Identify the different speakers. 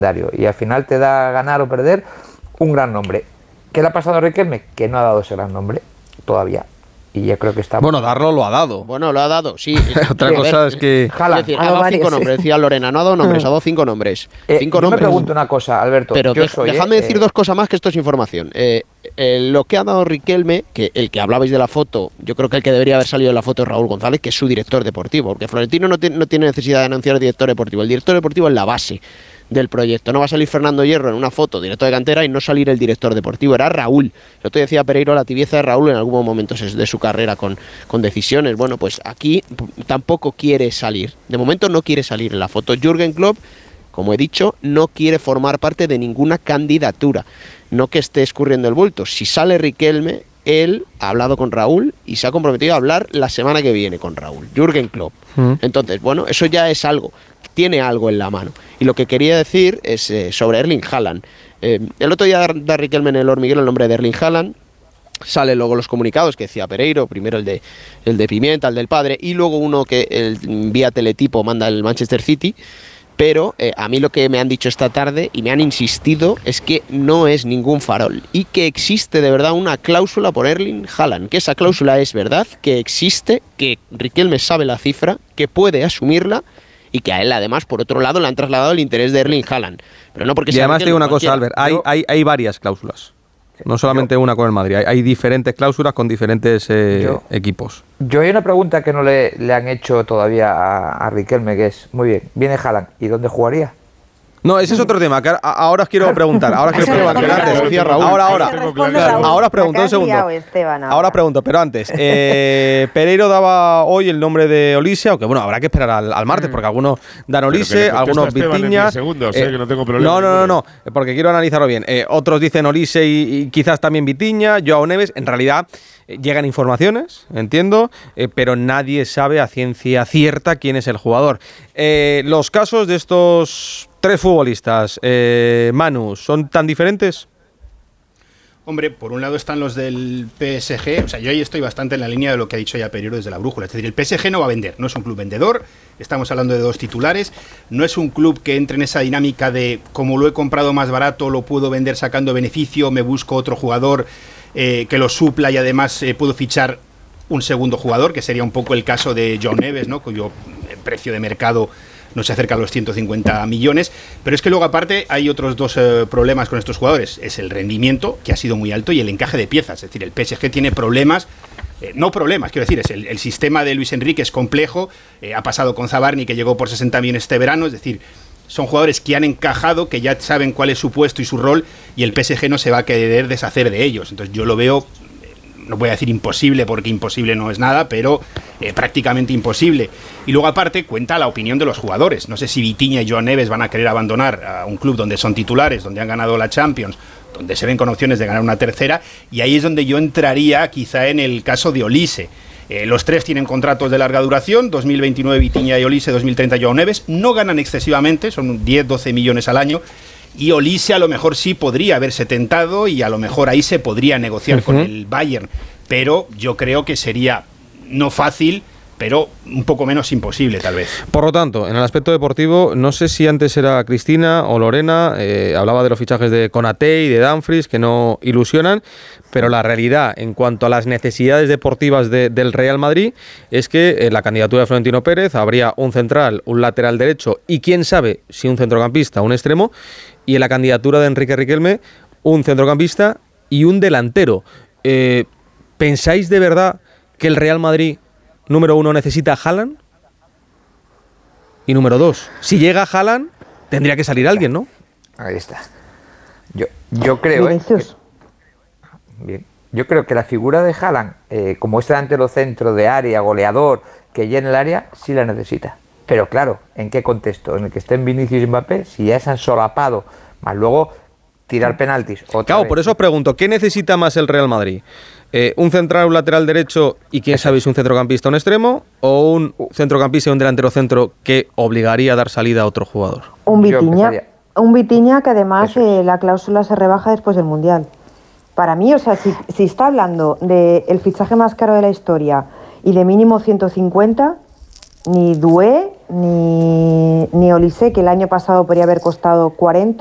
Speaker 1: y al final te da ganar o perder un gran nombre. ¿Qué le ha pasado a Riquelme? Que no ha dado ese gran nombre todavía. Y yo creo que está...
Speaker 2: Bueno, darlo lo ha dado.
Speaker 3: Bueno, lo ha dado, sí.
Speaker 2: Otra cosa es que...
Speaker 3: Es decir, ha dado 5 nombres, decía Lorena, no ha dado nombres, ha dado 5 nombres.
Speaker 1: Yo me pregunto una cosa, Alberto.
Speaker 3: Pero dejadme decir 2 cosas más, que esto es información. Lo que ha dado Riquelme, que el que hablabais de la foto, yo creo que el que debería haber salido de la foto es Raúl González, que es su director deportivo, porque Florentino no tiene necesidad de anunciar el director deportivo. El director deportivo es la base del proyecto. No va a salir Fernando Hierro en una foto, director de cantera, y no salir el director deportivo. Era Raúl. Yo te decía, Pereiro, la tibieza de Raúl en algún momento de su carrera con decisiones. Bueno, pues aquí tampoco quiere salir. De momento no quiere salir en la foto. Jürgen Klopp, como he dicho, no quiere formar parte de ninguna candidatura. No que esté escurriendo el bulto. Si sale Riquelme, él ha hablado con Raúl y se ha comprometido a hablar la semana que viene con Raúl. Jürgen Klopp. Entonces, bueno, eso ya es algo. Tiene algo en la mano. Y lo que quería decir es sobre Erling Haaland. El otro día da Riquelme en el hormiguero el nombre de Erling Haaland. Sale luego los comunicados que decía Pereiro, primero el de Pimienta, el del padre, y luego uno que vía teletipo manda el Manchester City. Pero a mí lo que me han dicho esta tarde y me han insistido es que no es ningún farol y que existe de verdad una cláusula por Erling Haaland, que esa cláusula es verdad, que existe, que Riquelme sabe la cifra, que puede asumirla y que a él además, por otro lado, le han trasladado el interés de Erling Haaland. Pero no porque
Speaker 2: y además te digo una cosa, Albert, hay varias cláusulas. No solamente una con el Madrid, hay diferentes cláusulas con diferentes equipos.
Speaker 1: Yo hay una pregunta que no le han hecho todavía a Riquelme, que es, muy bien, viene Haaland, ¿y dónde jugaría?
Speaker 2: No, ese es otro tema, que ahora os quiero preguntar. Ahora os pregunto un segundo. Ahora pregunto, pero antes. Pereiro daba hoy el nombre de Olise, aunque bueno, habrá que esperar al martes, porque algunos dan Olise, algunos Vitinha. No, porque quiero analizarlo bien. Otros dicen Olise y quizás también Vitinha, Joao Neves. En realidad llegan informaciones, entiendo, pero nadie sabe a ciencia cierta quién es el jugador. Los casos de estos 3 futbolistas, Manu, ¿son tan diferentes?
Speaker 4: Hombre, por un lado están los del PSG, o sea, yo ahí estoy bastante en la línea de lo que ha dicho ya Pereiro desde la brújula, es decir, el PSG no va a vender, no es un club vendedor, estamos hablando de 2 titulares, no es un club que entre en esa dinámica de como lo he comprado más barato, lo puedo vender sacando beneficio, me busco otro jugador que lo supla y además puedo fichar un segundo jugador, que sería un poco el caso de Joao Neves, ¿no?, cuyo precio de mercado no se acerca a los 150 millones, pero es que luego aparte hay otros 2 problemas con estos jugadores, es el rendimiento, que ha sido muy alto, y el encaje de piezas, es decir, el PSG tiene problemas, no problemas, quiero decir, es el sistema de Luis Enrique es complejo, ha pasado con Zabarni, que llegó por 60 millones este verano, es decir, son jugadores que han encajado, que ya saben cuál es su puesto y su rol, y el PSG no se va a querer deshacer de ellos, entonces yo lo veo, no voy a decir imposible, porque imposible no es nada, pero prácticamente imposible. Y luego aparte cuenta la opinión de los jugadores. No sé si Vitinha y Joao Neves van a querer abandonar a un club donde son titulares, donde han ganado la Champions, donde se ven con opciones de ganar una tercera, y ahí es donde yo entraría quizá en el caso de Olise. Los 3 tienen contratos de larga duración, 2029 Vitinha y Olise, 2030 Joao Neves, no ganan excesivamente, son 10-12 millones al año, y Olise a lo mejor sí podría haberse tentado y a lo mejor ahí se podría negociar con el Bayern, pero yo creo que sería no fácil, pero un poco menos imposible tal vez.
Speaker 2: Por lo tanto, en el aspecto deportivo, no sé si antes era Cristina o Lorena, hablaba de los fichajes de Konaté y de Dumfries que no ilusionan, pero la realidad en cuanto a las necesidades deportivas del Real Madrid es que en la candidatura de Florentino Pérez habría un central, un lateral derecho y quién sabe si un centrocampista, un extremo, y en la candidatura de Enrique Riquelme un centrocampista y un delantero. ¿Pensáis de verdad que el Real Madrid, número 1, necesita a Haaland? Y número 2, si llega Haaland, tendría que salir alguien, ¿no?
Speaker 1: Ahí está. Yo creo yo creo que la figura de Haaland, como este delantero centro de área, goleador, que llena el área, sí la necesita. Pero claro, ¿en qué contexto? En el que estén Vinicius y Mbappé, si ya se han solapado, más luego tirar penaltis.
Speaker 2: Claro, por eso os pregunto, ¿qué necesita más el Real Madrid? ¿Un central, un lateral derecho y quién sabe si un centrocampista, un extremo? ¿O un centrocampista y un delantero centro que obligaría a dar salida a otro jugador?
Speaker 5: Un Vitinha que además la cláusula se rebaja después del Mundial. Para mí, o sea, si está hablando del fichaje más caro de la historia y de mínimo 150, ni Doué, ni Olise, que el año pasado podría haber costado 40.